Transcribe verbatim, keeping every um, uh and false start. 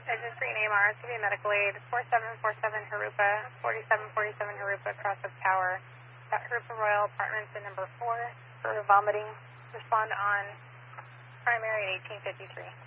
Engine three name R S V medical aid, four seven four seven Harupa, forty-seven forty-seven Harupa, cross of tower, Harupa Royal Apartments at number four for vomiting. Respond on primary at eighteen fifty-three.